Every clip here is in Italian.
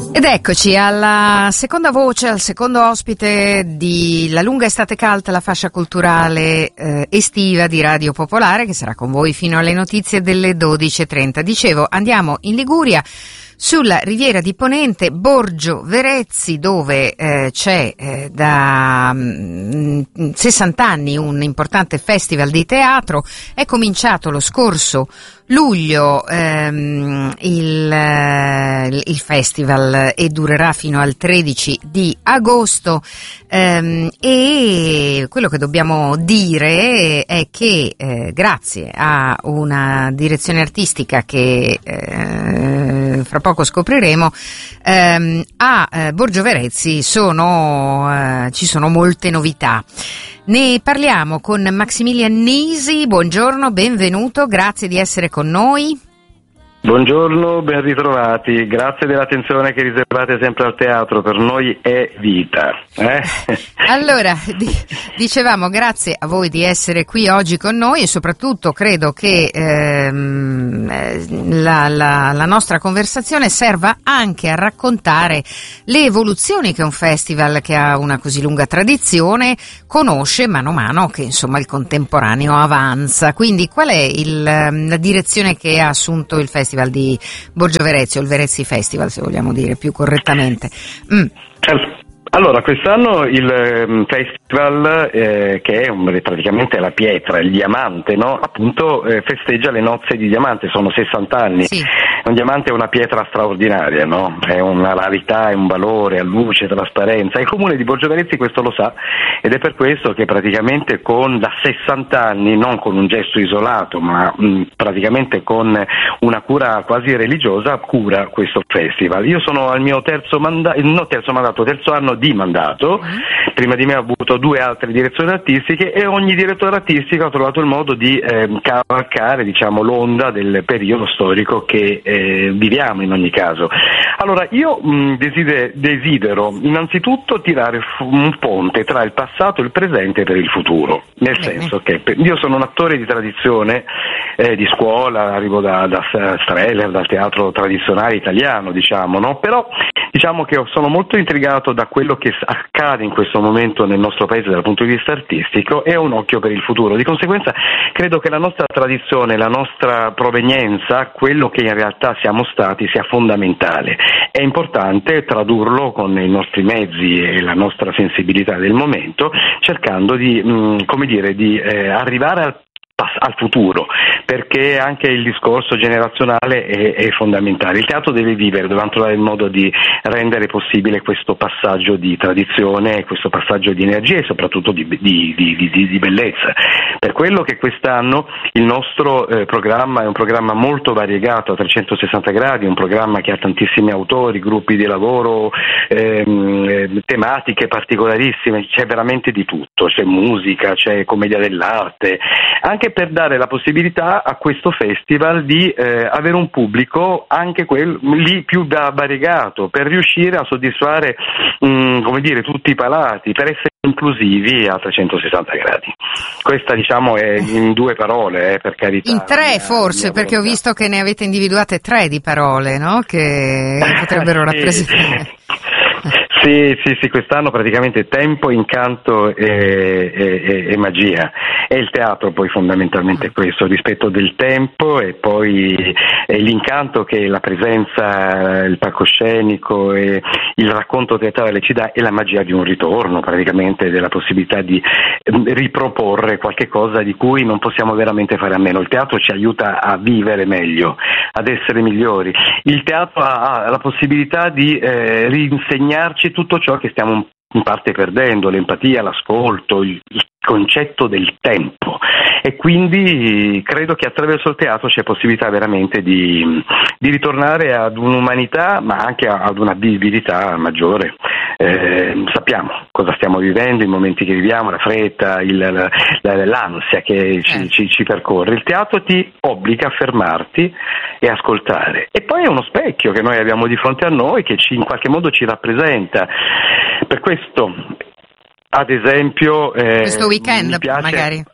Ed eccoci alla seconda voce, al secondo ospite di La lunga estate calda, la fascia culturale estiva di Radio Popolare, che sarà con voi fino alle notizie delle 12:30. Dicevo, andiamo in Liguria, sulla riviera di Ponente, Borgio Verezzi, dove c'è da 60 anni un importante festival di teatro. È cominciato lo scorso luglio il festival e durerà fino al 13 di agosto, e quello che dobbiamo dire è che grazie a una direzione artistica che fra poco scopriremo, a Borgio Verezzi ci sono molte novità. Ne parliamo con Maximilian Nisi. Buongiorno, benvenuto, grazie di essere con noi. Buongiorno, ben ritrovati, grazie dell'attenzione che riservate sempre al teatro, per noi è vita. Allora, dicevamo grazie a voi di essere qui oggi con noi, e soprattutto credo che la nostra conversazione serva anche a raccontare le evoluzioni che un festival che ha una così lunga tradizione conosce mano a mano che insomma il contemporaneo avanza. Quindi qual è la direzione che ha assunto il festival di Borgio Verezzi, o il Verezzi Festival, se vogliamo dire più correttamente? Allora, quest'anno il festival, che è praticamente la pietra, il diamante, no? Appunto festeggia le nozze di diamante, sono 60 anni. Sì. Un diamante è una pietra straordinaria, no? È una rarità, è un valore, a luce, trasparenza. Il comune di Borgio Verezzi questo lo sa, ed è per questo che praticamente da 60 anni, non con un gesto isolato, ma praticamente con una cura quasi religiosa, cura questo festival. Io sono al mio terzo anno di mandato. Prima di me ho avuto 2 altre direzioni artistiche, e ogni direttore artistico ha trovato il modo di cavalcare, diciamo, l'onda del periodo storico che viviamo in ogni caso. Allora, io desidero innanzitutto tirare un ponte tra il passato e il presente per il futuro, nel senso che io sono un attore di tradizione, di scuola, arrivo da Strehler, dal teatro tradizionale italiano, diciamo, no? Però diciamo che sono molto intrigato da quello che accade in questo momento nel nostro paese dal punto di vista artistico, e ho un occhio per il futuro. Di conseguenza credo che la nostra tradizione, la nostra provenienza, quello che in realtà siamo stati, sia fondamentale. È importante tradurlo con i nostri mezzi e la nostra sensibilità del momento, cercando di arrivare al futuro, perché anche il discorso generazionale è fondamentale. Il teatro deve vivere, dobbiamo trovare il modo di rendere possibile questo passaggio di tradizione, questo passaggio di energia e soprattutto di bellezza. Per quello che quest'anno il nostro programma è un programma molto variegato a 360 gradi, un programma che ha tantissimi autori, gruppi di lavoro, tematiche particolarissime, c'è veramente di tutto, c'è musica, c'è commedia dell'arte, anche per dare la possibilità a questo festival di avere un pubblico anche lì più variegato, per riuscire a soddisfare tutti i palati, per essere inclusivi a 360 gradi. Questa, diciamo, è in 2 parole, per carità. In 3 forse, perché ho visto che ne avete individuate 3 di parole, no? Che potrebbero rappresentare. Sì, quest'anno praticamente tempo, incanto e magia. E il teatro poi fondamentalmente è questo, rispetto del tempo, e poi l'incanto che la presenza, il palcoscenico e il racconto teatrale ci dà, e la magia di un ritorno, praticamente della possibilità di riproporre qualche cosa di cui non possiamo veramente fare a meno. Il teatro ci aiuta a vivere meglio, ad essere migliori. Il teatro ha la possibilità di rinsegnarci tutto ciò che stiamo in parte perdendo, l'empatia, l'ascolto, il concetto del tempo, e quindi credo che attraverso il teatro c'è possibilità veramente di ritornare ad un'umanità, ma anche ad una vivibilità maggiore. Sappiamo cosa stiamo vivendo, i momenti che viviamo, la fretta, l'ansia che ci percorre. Il teatro ti obbliga a fermarti e ascoltare, e poi è uno specchio che noi abbiamo di fronte a noi, che in qualche modo ci rappresenta. Per questo, ad esempio, questo weekend mi piace, magari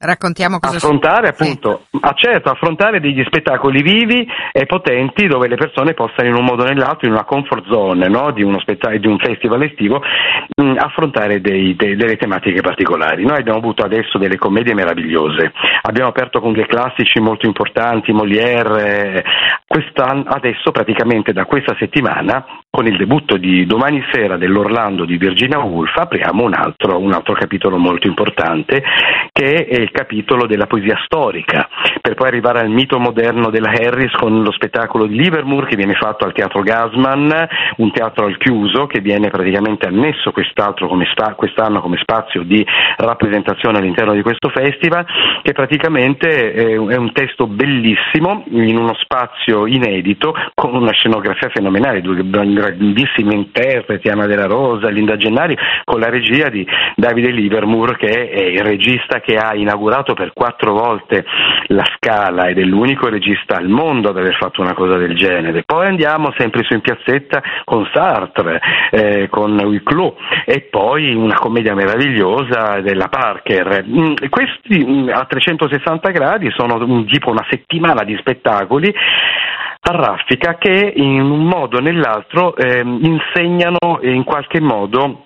Raccontiamo cosa affrontare appunto, affrontare degli spettacoli vivi e potenti dove le persone possano in un modo o nell'altro, in una comfort zone, no? di un festival estivo, affrontare delle tematiche particolari. Noi abbiamo avuto adesso delle commedie meravigliose, abbiamo aperto con dei classici molto importanti, Molière, adesso praticamente da questa settimana, con il debutto di domani sera dell'Orlando di Virginia Woolf, apriamo un altro capitolo molto importante, che è il capitolo della poesia storica, per poi arrivare al mito moderno della Harris con lo spettacolo di Livermore che viene fatto al Teatro Gassman, un teatro al chiuso che viene praticamente annesso quest'anno come spazio di rappresentazione all'interno di questo festival, che praticamente è un testo bellissimo in uno spazio inedito con una scenografia fenomenale, due grandissimi interpreti, Anna della Rosa, Linda Gennari, con la regia di Davide Livermore, che è il regista che ha inaugurato per 4 volte la Scala ed è l'unico regista al mondo ad aver fatto una cosa del genere. Poi andiamo sempre su in piazzetta con Sartre, con Huis-Clos, e poi una commedia meravigliosa della Parker. Questi a 360 gradi sono tipo una settimana di spettacoli a raffica che in un modo o nell'altro insegnano in qualche modo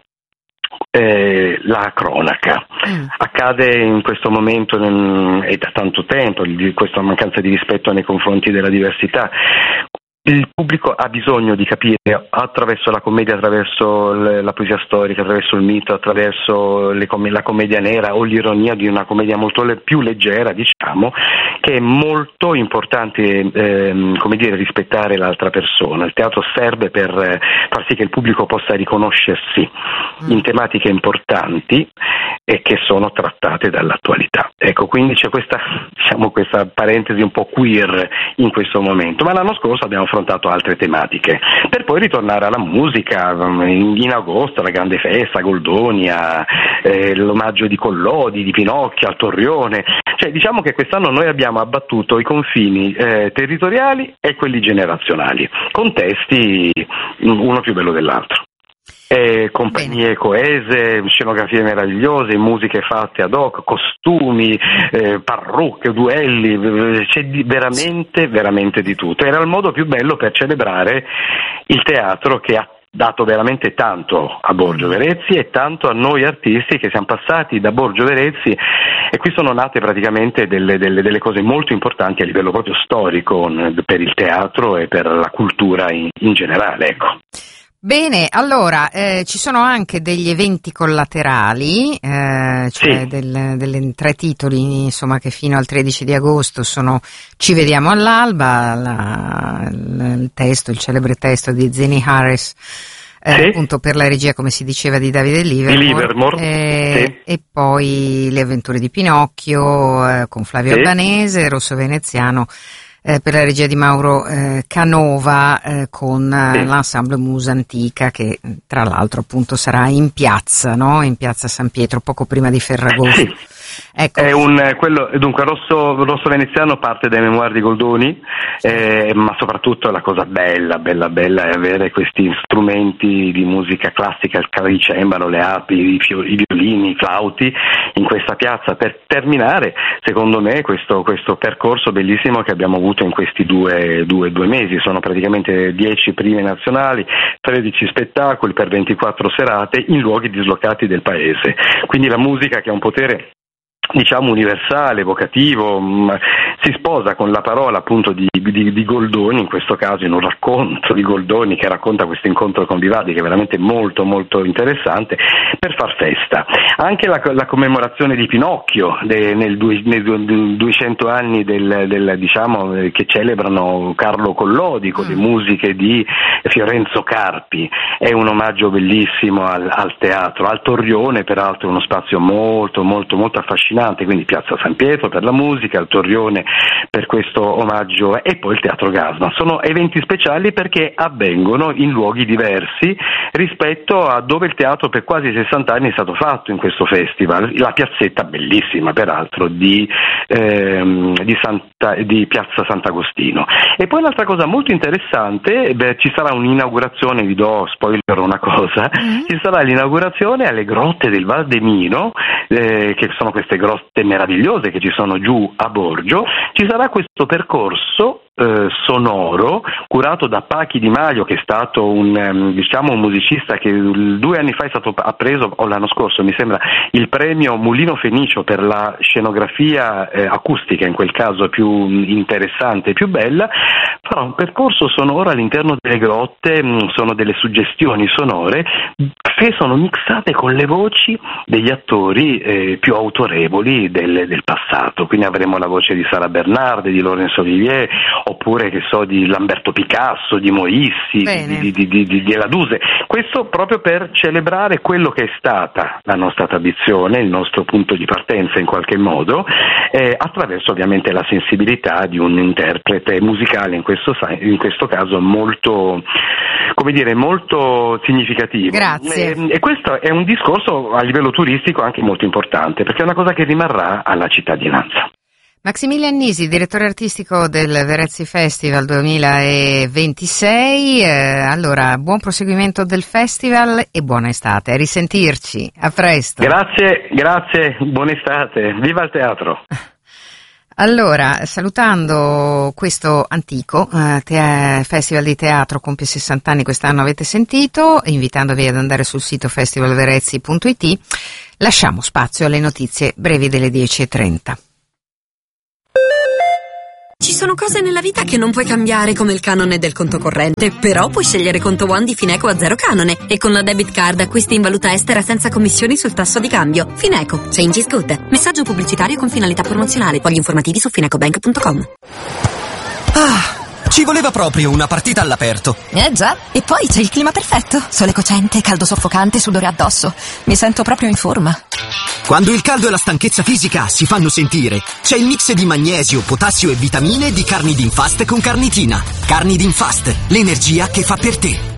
la cronaca. Accade in questo momento e da tanto tempo questa mancanza di rispetto nei confronti della diversità. Il pubblico ha bisogno di capire attraverso la commedia, attraverso la poesia storica, attraverso il mito, attraverso la commedia nera o l'ironia di una commedia molto più leggera, diciamo, che è molto importante rispettare l'altra persona. Il teatro serve per far sì che il pubblico possa riconoscersi in tematiche importanti e che sono trattate dall'attualità. Ecco, quindi c'è questa parentesi un po' queer in questo momento, ma l'anno scorso abbiamo affrontato altre tematiche, per poi ritornare alla musica in agosto, la grande festa, Goldonia, l'omaggio di Collodi, di Pinocchio, al Torrione. Cioè, diciamo che quest'anno noi abbiamo abbattuto i confini territoriali e quelli generazionali, con testi uno più bello dell'altro. Compagnie coese, scenografie meravigliose, musiche fatte ad hoc, costumi, parrucche, duelli, c'è veramente di tutto. Era il modo più bello per celebrare il teatro che ha dato veramente tanto a Borgio Verezzi e tanto a noi artisti che siamo passati da Borgio Verezzi, e qui sono nate praticamente delle cose molto importanti a livello proprio storico per il teatro e per la cultura in generale, ecco. Bene, allora ci sono anche degli eventi collaterali, cioè delle 3 titoli, insomma, che fino al 13 di agosto sono Ci vediamo all'alba, il celebre testo di Zini Harris, appunto per la regia, come si diceva, di Davide Livermore, e poi Le avventure di Pinocchio con Flavio Albanese, Rosso Veneziano, per la regia di Mauro Canova, con l'ensemble Musa Antica, che tra l'altro appunto sarà in piazza, no? In piazza San Pietro, poco prima di Ferragosto. Sì. Ecco. Dunque Rosso Veneziano parte dai memoir di Goldoni, ma soprattutto la cosa bella è avere questi strumenti di musica classica, il clavicembalo, le arpi, i violini, i flauti in questa piazza, per terminare, secondo me, questo percorso bellissimo che abbiamo avuto in questi due mesi. Sono praticamente 10 prime nazionali, 13 spettacoli per 24 serate in luoghi dislocati del paese. Quindi la musica, che ha un potere, diciamo, universale, evocativo, si sposa con la parola appunto di Goldoni, in questo caso in un racconto di Goldoni che racconta questo incontro con Vivaldi, che è veramente molto molto interessante, per far festa. Anche la commemorazione di Pinocchio nei 200 anni diciamo, che celebrano Carlo Collodi, con le musiche di Fiorenzo Carpi, è un omaggio bellissimo al teatro, al Torrione, peraltro uno spazio molto molto molto affascinante, quindi piazza San Pietro per la musica, al Torrione per questo omaggio e poi il Teatro Gassman. Sono eventi speciali perché avvengono in luoghi diversi rispetto a dove il teatro per quasi 60 anni è stato fatto in questo festival, la piazzetta bellissima peraltro di Piazza Sant'Agostino. E poi un'altra cosa molto interessante, ci sarà un'inaugurazione, vi do spoiler una cosa, ci sarà l'inaugurazione alle grotte del Val de Mino, che sono queste grotte meravigliose che ci sono giù a Borgio. Ci sarà questo percorso sonoro curato da Pachi Di Maio, che è stato un musicista che 2 anni fa ha preso, o l'anno scorso mi sembra, il premio Mulino Fenicio per la scenografia acustica, in quel caso più interessante e più bella. Farà un percorso sonoro all'interno delle grotte, sono delle suggestioni sonore che sono mixate con le voci degli attori più autorevoli del passato. Quindi avremo la voce di Sara Bernardi, di Laurence Olivier, oppure di Lamberto Picasso, di Moissi, di Laduse. Questo proprio per celebrare quello che è stata la nostra tradizione, il nostro punto di partenza in qualche modo, attraverso ovviamente la sensibilità di un interprete musicale, in questo caso molto, molto significativo. Grazie. E questo è un discorso a livello turistico anche molto importante, perché è una cosa che rimarrà alla cittadinanza. Maximilian Nisi, direttore artistico del Verezzi Festival 2026. Allora, buon proseguimento del festival e buona estate. A risentirci. A presto. Grazie, buona estate. Viva il teatro. Allora, salutando questo antico festival di teatro, compie 60 anni quest'anno, avete sentito, invitandovi ad andare sul sito festivalverezzi.it, lasciamo spazio alle notizie brevi delle 10:30. Ci sono cose nella vita che non puoi cambiare, come il canone del conto corrente, però puoi scegliere conto One di Fineco a 0 canone e con la debit card acquisti in valuta estera senza commissioni sul tasso di cambio. Fineco, change is good. Messaggio pubblicitario con finalità promozionale. Fogli informativi su finecobank.com. Ci voleva proprio una partita all'aperto. Già, e poi c'è il clima perfetto. Sole cocente, caldo soffocante, sudore addosso. Mi sento proprio in forma. Quando il caldo e la stanchezza fisica si fanno sentire, c'è il mix di magnesio, potassio e vitamine di Carnidin-Fast con carnitina. Carnidin-Fast, l'energia che fa per te.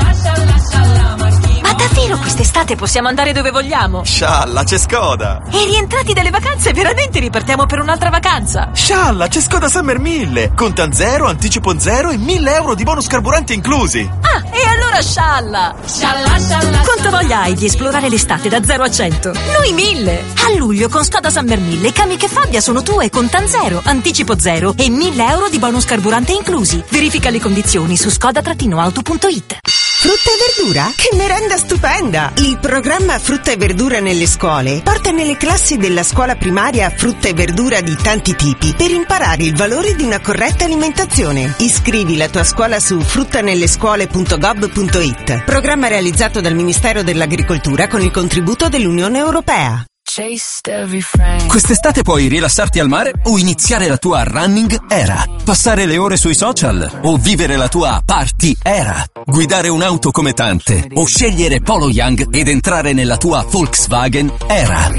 Ma davvero quest'estate possiamo andare dove vogliamo? Scialla, c'è Skoda! E rientrati dalle vacanze, veramente ripartiamo per un'altra vacanza? Scialla, c'è Skoda Summer 1000! Contan 0, anticipo 0 e 1.000 euro di bonus carburante inclusi! Ah, e allora scialla! Scialla! Quanto voglia hai di esplorare l'estate da 0 a 100? Noi 1000! A luglio con Skoda Summer 1000 Kamiq e Fabia sono tue, contan 0, anticipo 0 e 1.000 euro di bonus carburante inclusi. Verifica le condizioni su skoda-auto.it. Frutta e verdura? Che merenda stupenda! Il programma Frutta e Verdura nelle scuole porta nelle classi della scuola primaria frutta e verdura di tanti tipi per imparare il valore di una corretta alimentazione. Iscrivi la tua scuola su fruttanellescuole.gov.it. Programma realizzato dal Ministero dell'Agricoltura con il contributo dell'Unione Europea. Quest'estate puoi rilassarti al mare o iniziare la tua running era, passare le ore sui social o vivere la tua party era, guidare un'auto come tante o scegliere Polo Young ed entrare nella tua Volkswagen era.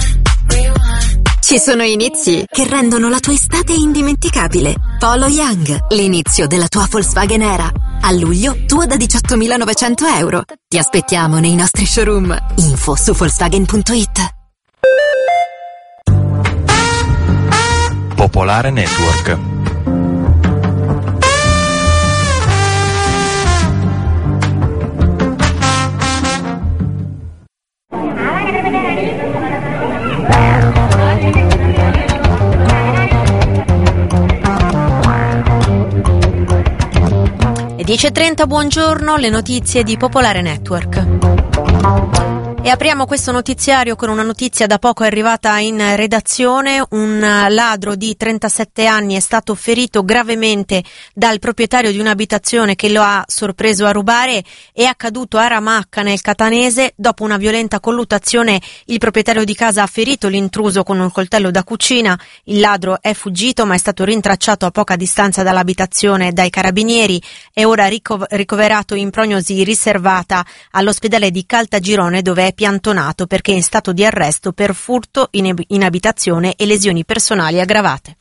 Ci sono inizi che rendono la tua estate indimenticabile. Polo Young, l'inizio della tua Volkswagen era. A luglio, tua da 18.900 euro. Ti aspettiamo nei nostri showroom. Info su Volkswagen.it. Popolare Network. E 10:30, buongiorno, le notizie di Popolare Network. E apriamo questo notiziario con una notizia da poco arrivata in redazione. Un ladro di 37 anni è stato ferito gravemente dal proprietario di un'abitazione che lo ha sorpreso a rubare. È accaduto a Ramacca nel Catanese. Dopo una violenta colluttazione il proprietario di casa ha ferito l'intruso con un coltello da cucina. Il ladro è fuggito ma è stato rintracciato a poca distanza dall'abitazione dai carabinieri. È ora ricoverato in prognosi riservata all'ospedale di Caltagirone, dove è piantonato perché è in stato di arresto per furto in abitazione e lesioni personali aggravate.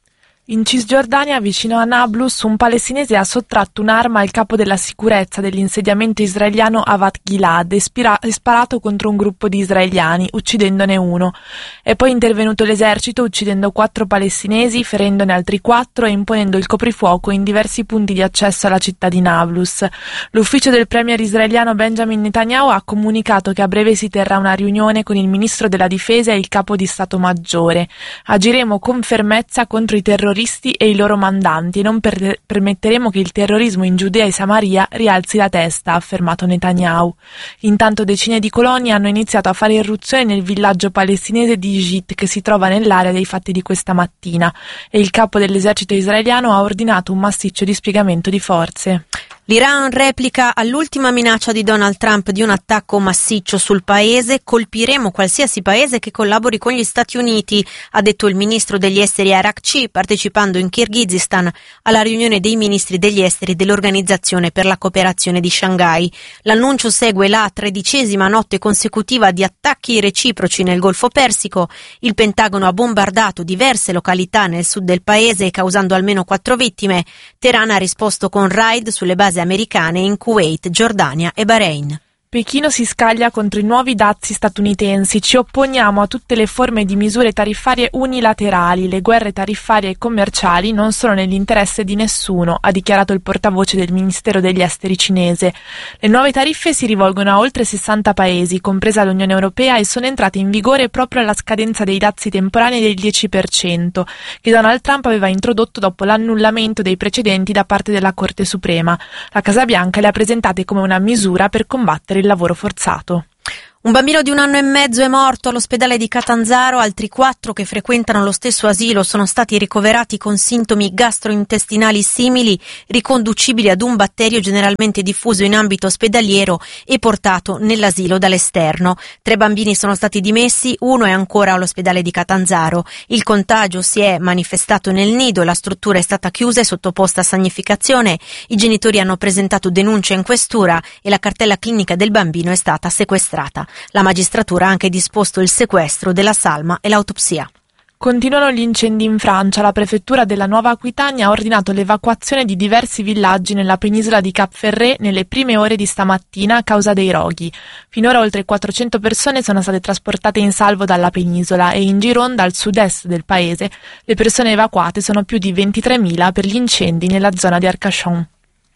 In Cisgiordania, vicino a Nablus, un palestinese ha sottratto un'arma al capo della sicurezza dell'insediamento israeliano Avat Gilad e sparato contro un gruppo di israeliani, uccidendone uno. È poi intervenuto l'esercito uccidendo 4 palestinesi, ferendone altri 4 e imponendo il coprifuoco in diversi punti di accesso alla città di Nablus. L'ufficio del premier israeliano Benjamin Netanyahu ha comunicato che a breve si terrà una riunione con il ministro della difesa e il capo di Stato Maggiore. Agiremo con fermezza contro i terroristi e i loro mandanti e non permetteremo che il terrorismo in Giudea e Samaria rialzi la testa, ha affermato Netanyahu. Intanto decine di coloni hanno iniziato a fare irruzione nel villaggio palestinese di Jit, che si trova nell'area dei fatti di questa mattina, e il capo dell'esercito israeliano ha ordinato un massiccio dispiegamento di forze. L'Iran replica all'ultima minaccia di Donald Trump di un attacco massiccio sul paese. Colpiremo qualsiasi paese che collabori con gli Stati Uniti, ha detto il ministro degli esteri Arakci, partecipando in Kirghizistan alla riunione dei ministri degli esteri dell'Organizzazione per la cooperazione di Shanghai. L'annuncio segue la 13ª notte consecutiva di attacchi reciproci nel Golfo Persico. Il Pentagono ha bombardato diverse località nel sud del paese, causando almeno 4 vittime. Teheran ha risposto con raid sulle basi americane in Kuwait, Giordania e Bahrain. Pechino si scaglia contro i nuovi dazi statunitensi. Ci opponiamo a tutte le forme di misure tariffarie unilaterali. Le guerre tariffarie e commerciali non sono nell'interesse di nessuno, ha dichiarato il portavoce del Ministero degli Esteri cinese. Le nuove tariffe si rivolgono a oltre 60 paesi, compresa l'Unione Europea, e sono entrate in vigore proprio alla scadenza dei dazi temporanei del 10%, che Donald Trump aveva introdotto dopo l'annullamento dei precedenti da parte della Corte Suprema. La Casa Bianca le ha presentate come una misura per combattere il lavoro forzato. Un bambino di 1 anno e mezzo è morto all'ospedale di Catanzaro, altri 4 che frequentano lo stesso asilo sono stati ricoverati con sintomi gastrointestinali simili, riconducibili ad un batterio generalmente diffuso in ambito ospedaliero e portato nell'asilo dall'esterno. 3 bambini sono stati dimessi, 1 è ancora all'ospedale di Catanzaro. Il contagio si è manifestato nel nido, la struttura è stata chiusa e sottoposta a sanificazione. I genitori hanno presentato denuncia in questura e la cartella clinica del bambino è stata sequestrata. La magistratura ha anche disposto il sequestro della salma e l'autopsia. Continuano gli incendi in Francia. La prefettura della Nuova Aquitania ha ordinato l'evacuazione di diversi villaggi nella penisola di Cap Ferret nelle prime ore di stamattina a causa dei roghi. Finora oltre 400 persone sono state trasportate in salvo dalla penisola e in Gironde, al sud-est del paese, le persone evacuate sono più di 23.000 per gli incendi nella zona di Arcachon.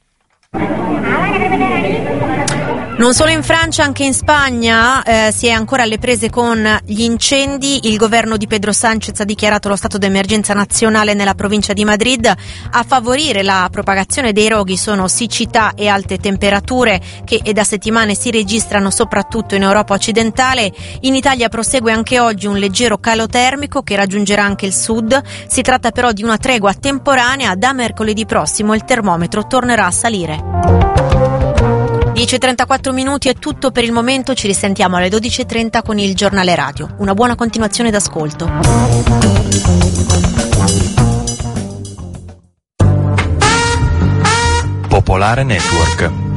Non solo in Francia, anche in Spagna si è ancora alle prese con gli incendi. Il governo di Pedro Sánchez ha dichiarato lo stato d'emergenza nazionale nella provincia di Madrid. A favorire la propagazione dei roghi sono siccità e alte temperature che da settimane si registrano soprattutto in Europa occidentale. In Italia prosegue anche oggi un leggero calo termico che raggiungerà anche il sud. Si tratta però di una tregua temporanea. Da mercoledì prossimo il termometro tornerà a salire. 10:34 minuti è tutto per il momento, ci risentiamo alle 12:30 con il giornale radio. Una buona continuazione d'ascolto. Popolare Network.